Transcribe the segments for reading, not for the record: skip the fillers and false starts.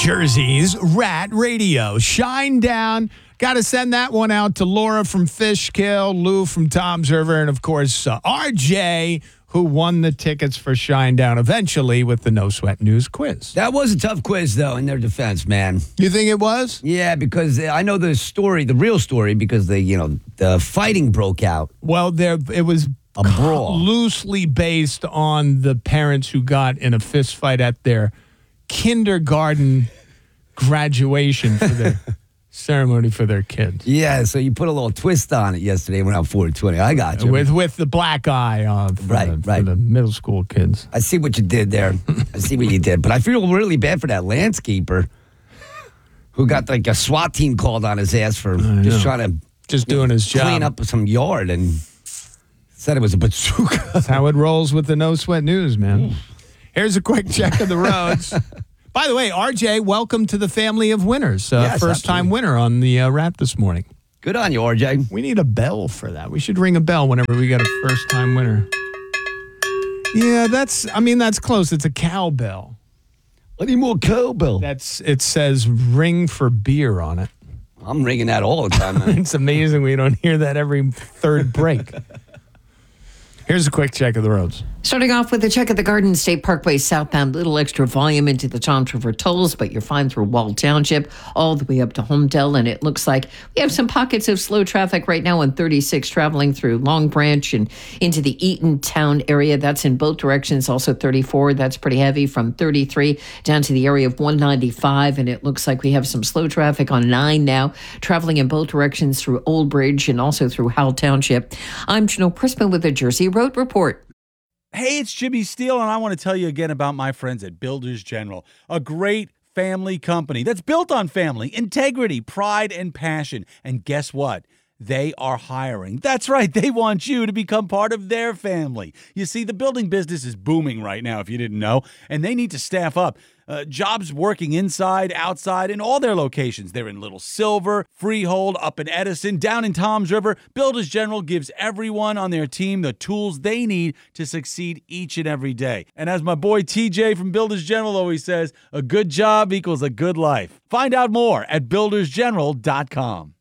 Jersey's Rat Radio. Shine Down. Got to send that one out to Laura from Fishkill, Lou from Tom's River, and, of course, RJ, who won the tickets for Shine Down eventually with the No Sweat News quiz. That was a tough quiz, though, in their defense, man. You think it was? Yeah, because I know the story, the real story, because the fighting broke out. Well, it was a brawl, loosely based on the parents who got in a fist fight at their kindergarten graduation for their ceremony for their kids. Yeah, so you put a little twist on it yesterday when I was 420. I got you. With the black eye on for the middle school kids. I see what you did there. I see what you did. But I feel really bad for that landscaper who got like a SWAT team called on his ass for doing his job. Clean up some yard and said it was a bazooka. That's how it rolls with the No Sweat News, man. Here's a quick check of the roads. By the way, RJ, welcome to the family of winners. First-time winner on the Wrap this morning. Good on you, RJ. We need a bell for that. We should ring a bell whenever we get a first-time winner. Yeah, that's close. It's a cowbell. I need more cowbell. It says ring for beer on it. I'm ringing that all the time, man. It's amazing we don't hear that every third break. Here's a quick check of the roads. Starting off with a check of the Garden State Parkway southbound, little extra volume into the Toms River tolls, but you're fine through Wall Township all the way up to Homedale. And it looks like we have some pockets of slow traffic right now on 36 traveling through Long Branch and into the Eatontown area. That's in both directions. Also 34, that's pretty heavy from 33 down to the area of 195. And it looks like we have some slow traffic on 9 now, traveling in both directions through Old Bridge and also through Howell Township. I'm Janelle Prisman with the Jersey Road Report. Hey, it's Jimmy Steele, and I want to tell you again about my friends at Builders General, a great family company that's built on family, integrity, pride, and passion. And guess what? They are hiring. That's right. They want you to become part of their family. You see, the building business is booming right now, if you didn't know, and they need to staff up. Jobs working inside, outside, in all their locations. They're in Little Silver, Freehold, up in Edison, down in Toms River. Builders General gives everyone on their team the tools they need to succeed each and every day. And as my boy TJ from Builders General always says, a good job equals a good life. Find out more at buildersgeneral.com.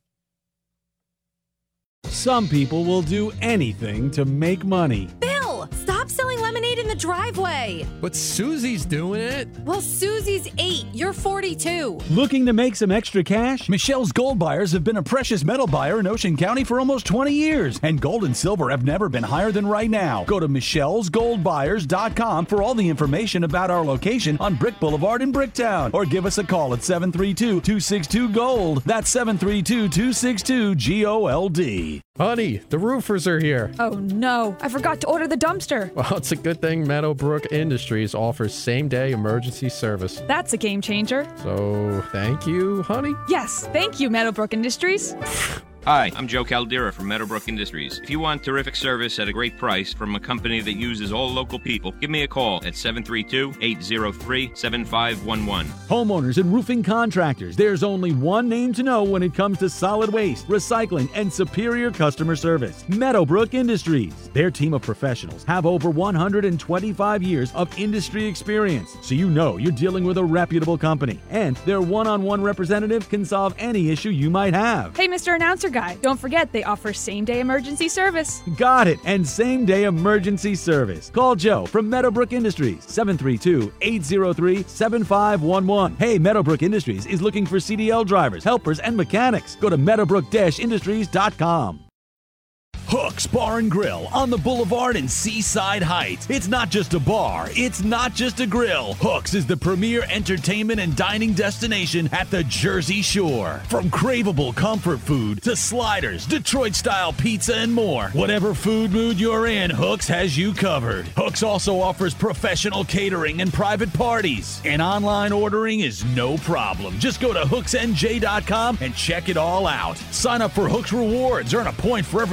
Some people will do anything to make money. Bill, stop selling lemonade in the driveway. But Susie's doing it. Well, Susie's 8. You're 42. Looking to make some extra cash? Michelle's Gold Buyers have been a precious metal buyer in Ocean County for almost 20 years, and gold and silver have never been higher than right now. Go to michellesgoldbuyers.com for all the information about our location on Brick Boulevard in Bricktown, or give us a call at 732-262-GOLD. That's 732-262-GOLD. Honey, the roofers are here. Oh no, I forgot to order the dumpster. Well, it's a good thing Meadowbrook Industries offers same-day emergency service. That's a game changer. So, thank you, honey. Yes, thank you, Meadowbrook Industries. Hi, I'm Joe Caldera from Meadowbrook Industries. If you want terrific service at a great price from a company that uses all local people, give me a call at 732-803-7511. Homeowners and roofing contractors, there's only one name to know when it comes to solid waste, recycling, and superior customer service. Meadowbrook Industries. Their team of professionals have over 125 years of industry experience, so you know you're dealing with a reputable company. And their one-on-one representative can solve any issue you might have. Hey, Mr. Announcer Guy, don't forget they offer same-day emergency service. Got it, and same-day emergency service. Call Joe from Meadowbrook Industries, 732-803-7511. Hey, Meadowbrook Industries is looking for CDL drivers, helpers, and mechanics. Go to meadowbrook-industries.com. Hooks Bar and Grill on the Boulevard in Seaside Heights. It's not just a bar, it's not just a grill. Hooks is the premier entertainment and dining destination at the Jersey Shore. From craveable comfort food to sliders, Detroit-style pizza, and more. Whatever food mood you're in, Hooks has you covered. Hooks also offers professional catering and private parties. And online ordering is no problem. Just go to hooksnj.com and check it all out. Sign up for Hooks Rewards, earn a point for every $1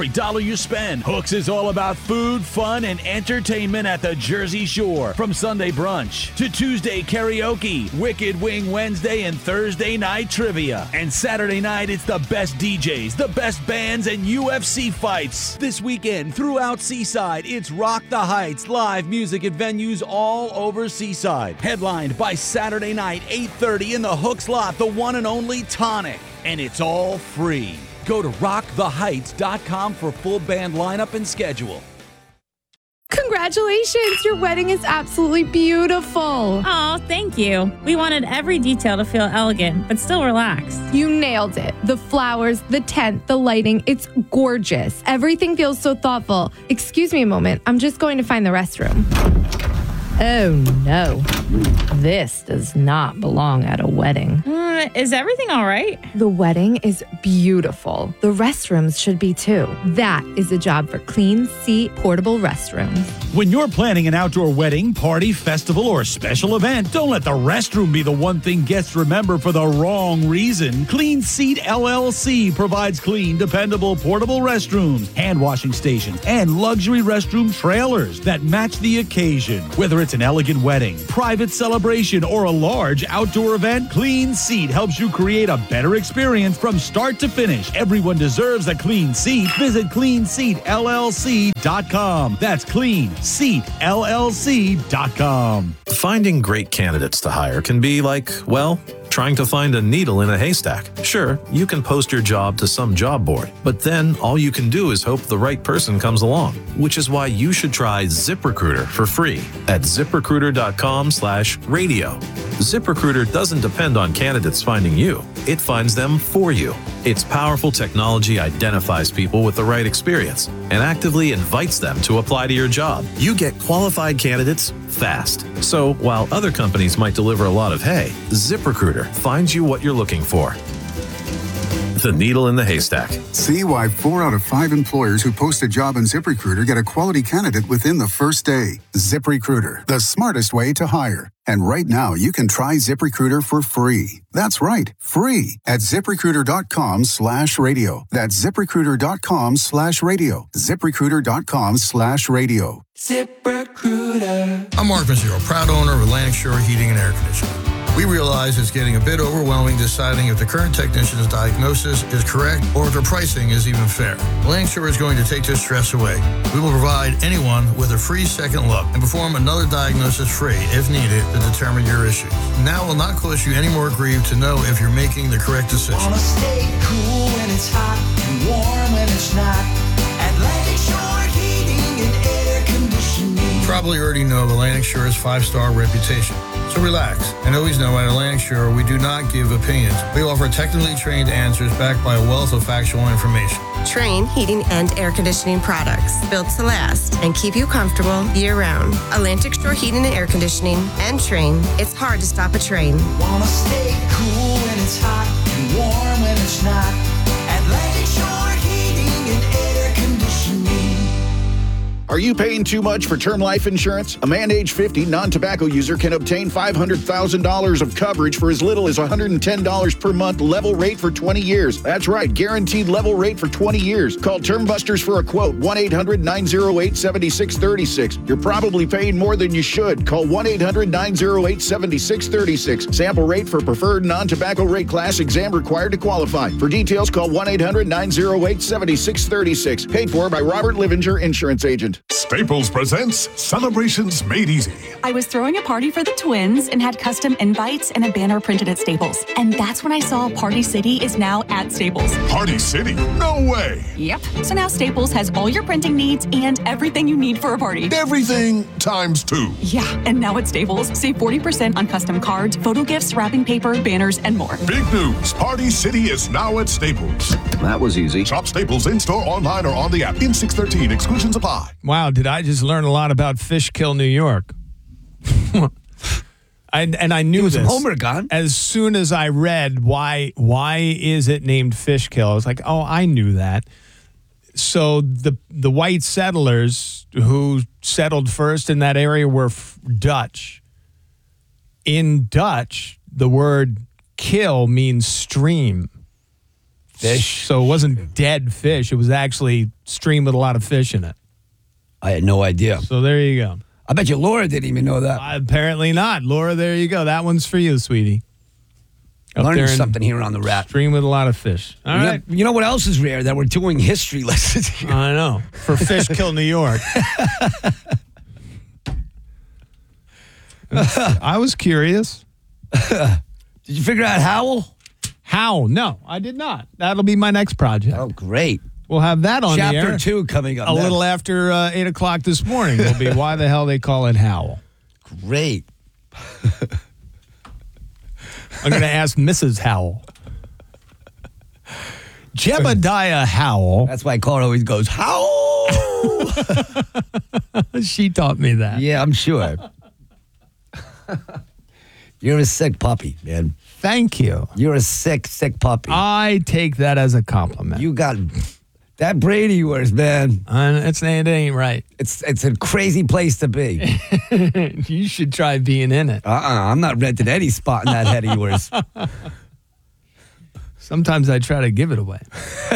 you spend. Hooks is all about food, fun, and entertainment at the Jersey Shore. From Sunday brunch to Tuesday karaoke, Wicked Wing Wednesday, and Thursday night trivia. And Saturday night, it's the best DJs, the best bands, and UFC fights. This weekend, throughout Seaside, it's Rock the Heights, live music at venues all over Seaside. Headlined by Saturday night, 8:30 in the Hooks lot, the one and only Tonic. And it's all free. Go to rocktheheights.com for full band lineup and schedule. Congratulations! Your wedding is absolutely beautiful. Oh, thank you. We wanted every detail to feel elegant, but still relaxed. You nailed it. The flowers, the tent, the lighting, it's gorgeous. Everything feels so thoughtful. Excuse me a moment. I'm just going to find the restroom. Oh, no. This does not belong at a wedding. Is everything all right? The wedding is beautiful. The restrooms should be too. That is a job for Clean Seat portable restrooms. When you're planning an outdoor wedding, party, festival, or special event, don't let the restroom be the one thing guests remember for the wrong reason. Clean Seat LLC provides clean, dependable, portable restrooms, hand washing stations, and luxury restroom trailers that match the occasion. Whether it's an elegant wedding, private celebration, or a large outdoor event, Clean Seat helps you create a better experience from start to finish. Everyone deserves a clean seat. Visit cleanseatllc.com. That's cleanseatllc.com. Finding great candidates to hire can be like, well, trying to find a needle in a haystack. Sure, you can post your job to some job board, but then all you can do is hope the right person comes along, which is why you should try ZipRecruiter for free at ZipRecruiter.com/radio. ZipRecruiter doesn't depend on candidates finding you. It finds them for you. Its powerful technology identifies people with the right experience and actively invites them to apply to your job. You get qualified candidates fast. So while other companies might deliver a lot of hay, ZipRecruiter finds you what you're looking for. The needle in the haystack. See why 4 out of 5 employers who post a job on ZipRecruiter get a quality candidate within the first day. ZipRecruiter, the smartest way to hire. And right now, you can try ZipRecruiter for free. That's right, free at ZipRecruiter.com/radio. That's ZipRecruiter.com/radio. ZipRecruiter.com/radio. ZipRecruiter. I'm Mark Mazzero, proud owner of Atlantic Shore Heating and Air Conditioning. We realize it's getting a bit overwhelming deciding if the current technician's diagnosis is correct or if their pricing is even fair. Atlantic Shore is going to take this stress away. We will provide anyone with a free second look and perform another diagnosis free, if needed, to determine your issues. Now will not cost you any more grief to know if you're making the correct decision. Wanna stay cool when it's hot and warm when it's not. Atlantic Shore Heating and Air Conditioning. You probably already know of Atlantic Shore's 5-star reputation. So relax, and always know at Atlantic Shore we do not give opinions. We offer technically trained answers backed by a wealth of factual information. Trane heating and air conditioning products built to last and keep you comfortable year-round. Atlantic Shore Heating and Air Conditioning and Trane. It's hard to stop a train. Wanna stay cool when it's hot and warm when it's not. Atlantic Shore Heating and Air Conditioning. Are you paying too much for term life insurance? A man age 50 non-tobacco user can obtain $500,000 of coverage for as little as $110 per month, level rate for 20 years. That's right, guaranteed level rate for 20 years. Call Term Busters for a quote, 1-800-908-7636. You're probably paying more than you should. Call 1-800-908-7636. Sample rate for preferred non-tobacco rate class, exam required to qualify. For details, call 1-800-908-7636. Paid for by Robert Livinger, Insurance Agent. Staples presents Celebrations Made Easy. I was throwing a party for the twins and had custom invites and a banner printed at Staples. And that's when I saw Party City is now at Staples. Party City? No way. Yep. So now Staples has all your printing needs and everything you need for a party. Everything times 2. Yeah. And now at Staples, save 40% on custom cards, photo gifts, wrapping paper, banners, and more. Big news. Party City is now at Staples. That was easy. Shop Staples in-store, online, or on the app. In 613. Exclusions apply. Wow, did I just learn a lot about Fishkill, New York? I knew this. Homer gone. As soon as I read why is it named Fishkill, I was like, oh, I knew that. So the white settlers who settled first in that area were Dutch. In Dutch, the word kill means stream. Fish. So it wasn't dead fish. It was actually a stream with a lot of fish in it. I had no idea. So there you go. I bet you Laura didn't even know that. Apparently not. Laura, there you go. That one's for you, sweetie. Up Learning there in something here on the Rat. Stream with a lot of fish. All right. You know what else is rare? That we're doing history lessons here. I know. For Fish Kill New York. I was curious. Did you figure out Howell? How? No, I did not. That'll be my next project. Oh, great. We'll have that on Chapter the air. 2 coming up A next. little after 8 o'clock this morning will be why the hell they call it Howell. Great. I'm going to ask Mrs. Howell. Jebediah Howell. That's why Carl always goes, Howell! She taught me that. Yeah, I'm sure. You're a sick puppy, man. Thank you. You're a sick puppy. I take that as a compliment. You got that Brady yours, man. It ain't right. It's a crazy place to be. You should try being in it. I'm not renting any spot in that head of yours. Sometimes I try to give it away.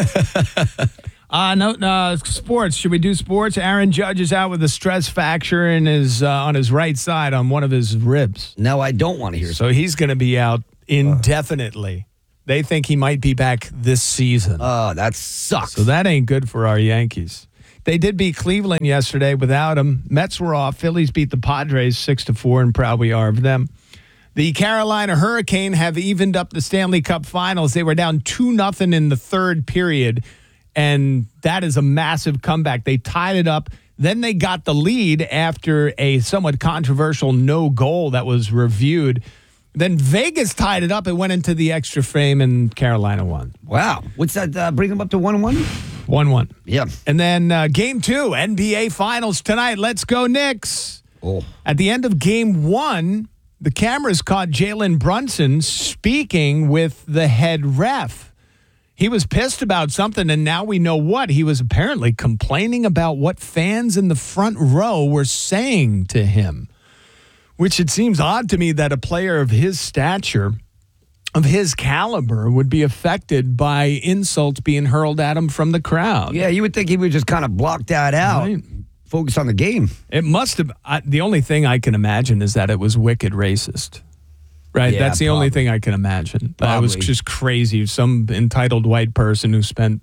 No, sports. Should we do sports? Aaron Judge is out with a stress fracture in on his right side on one of his ribs. No, I don't want to hear. So he's going to be out indefinitely. They think he might be back this season. Oh, that sucks. So that ain't good for our Yankees. They did beat Cleveland yesterday without him. Mets were off. Phillies beat the Padres 6-4, and proud we are of them. The Carolina Hurricane have evened up the Stanley Cup Finals. They were down 2-0 in the third period, and that is a massive comeback. They tied it up. Then they got the lead after a somewhat controversial no goal that was reviewed. Then Vegas tied it up. It went into the extra frame, and Carolina won. Wow. What's that? Bring them up to 1-1? 1-1. Yeah. And then Game 2, NBA Finals tonight. Let's go, Knicks. Oh. At the end of Game 1, the cameras caught Jalen Brunson speaking with the head ref. He was pissed about something, and now we know what. He was apparently complaining about what fans in the front row were saying to him, which it seems odd to me that a player of his stature, of his caliber, would be affected by insults being hurled at him from the crowd. Yeah, you would think he would just kind of block that out. Right. Focus on the game. It must have. The only thing I can imagine is that it was wicked racist. Right? Yeah, That's the only thing I can imagine. That was Probably. just crazy. Some entitled white person who spent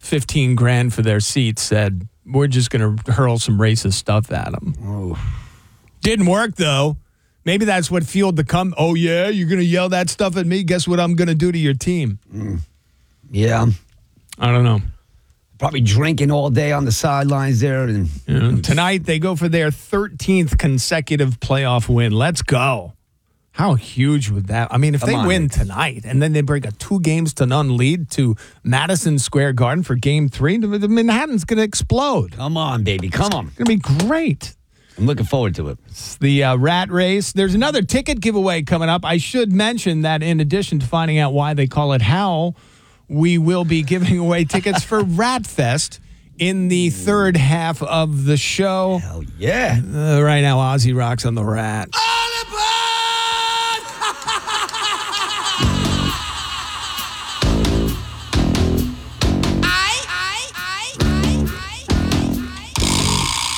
$15,000 for their seats said, we're just going to hurl some racist stuff at them. Oh. Didn't work, though. Maybe that's what fueled the come. Oh, yeah? You're going to yell that stuff at me? Guess what I'm going to do to your team? Yeah. I don't know. Probably drinking all day on the sidelines there. And Tonight, they go for their 13th consecutive playoff win. Let's go. How huge would that? I mean, if Come they on, win Nick. tonight and then they bring a 2-0 lead to Madison Square Garden for Game 3, Manhattan's going to explode. Come on, baby. Come on. It's going to be great. I'm looking forward to it. It's the rat race. There's another ticket giveaway coming up. I should mention that in addition to finding out why they call it Howl, we will be giving away tickets for Rat Fest in the third half of the show. Hell yeah. Right now, Ozzy rocks on the Rat.